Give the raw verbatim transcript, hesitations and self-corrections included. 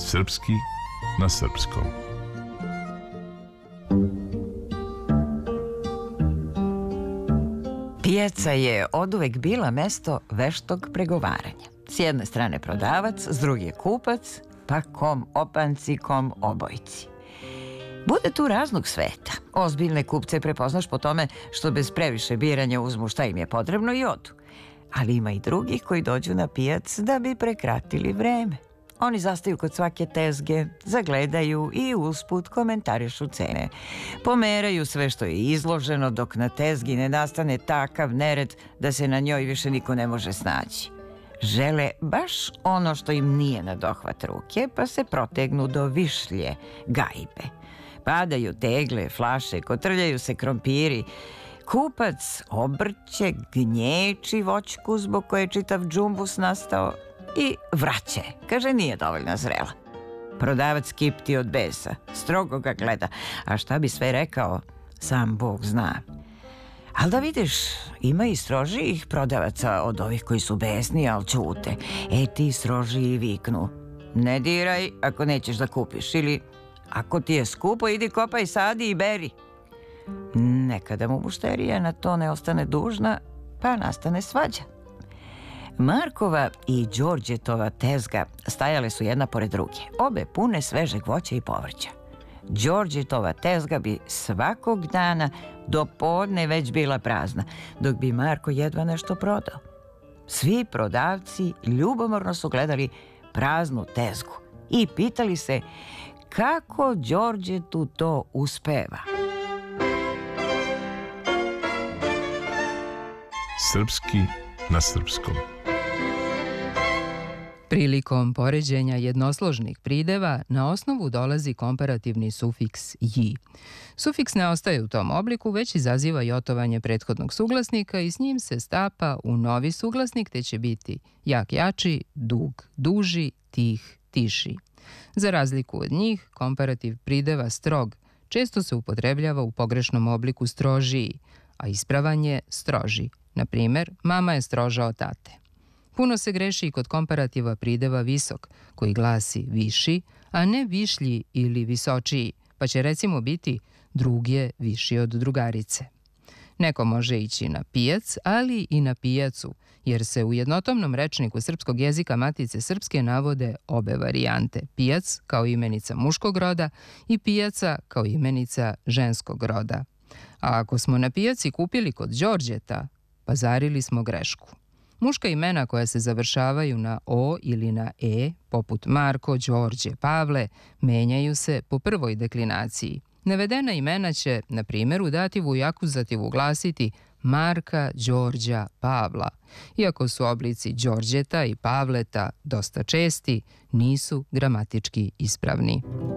Srpski na srpskom. Pijaca je oduvek bila mesto veštog pregovaranja. S jedne strane prodavac, s druge kupac, pa kom opanci, kom obojci. Bude tu raznog sveta. Ozbiljne kupce prepoznaš po tome što bez previše biranja uzmu šta im je potrebno i odu. Ali ima i drugih koji dođu na pijac da bi prekratili vreme. Oni zastaju kod svake tezge, zagledaju i usput komentarišu cene. Pomeraju sve što je izloženo dok na tezgi ne nastane takav nered da se na njoj više niko ne može snaći. Žele baš ono što im nije na dohvat ruke, pa se protegnu do višlje, gajbe. Padaju tegle, flaše, kotrljaju se krompiri. Kupac obrće, gnječi voćku zbog koje je čitav džumbus nastao i vraće. Kaže, nije dovoljno zrela. Prodavac kipti od besa, strogo ga gleda, a šta bi sve rekao, sam Bog zna. Ali da vidiš, ima i strožijih prodavaca od ovih koji su besni, ali ćute. E, ti strožiji viknu, ne diraj ako nećeš da kupiš, ili ako ti je skupo, idi kopaj, sadi i beri. Nekada mu mušterija na to ne ostane dužna, pa nastane svađa. Markova i Đorđetova tezga stajale su jedna pored druge, obe pune svežeg voća i povrća. Đorđetova tezga bi svakog dana do podne već bila prazna, dok bi Marko jedva nešto prodao. Svi prodavci ljubomorno su gledali praznu tezgu i pitali se kako Đorđetu to uspeva. Srpski na srpskom. Prilikom poređenja jednosložnih prideva na osnovu dolazi komparativni sufiks -ji. Sufiks ne ostaje u tom obliku, već izaziva jotovanje prethodnog suglasnika i s njim se stapa u novi suglasnik, te će biti jak jači, dug duži, tih tiši. Za razliku od njih, komparativ prideva strog često se upotrebljava u pogrešnom obliku strožiji, a ispravan je stroži. Na primer, mama je stroža od tate. Puno se greši i kod komparativa prideva visok, koji glasi viši, a ne višlji ili visočiji, pa će recimo biti drug je viši od drugarice. Neko može ići na pijac, ali i na pijacu, jer se u jednotomnom rečniku srpskog jezika Matice Srpske navode obe varijante, pijac kao imenica muškog roda i pijaca kao imenica ženskog roda. A ako smo na pijaci kupili kod Đorđeta, pazarili smo grešku. Muška imena koja se završavaju na o ili na e, poput Marko, Đorđe, Pavle, menjaju se po prvoj deklinaciji. Navedena imena će, na primjer, u dativu i akuzativu glasiti Marka, Đorđa, Pavla. Iako su oblici Đorđeta i Pavleta dosta česti, nisu gramatički ispravni.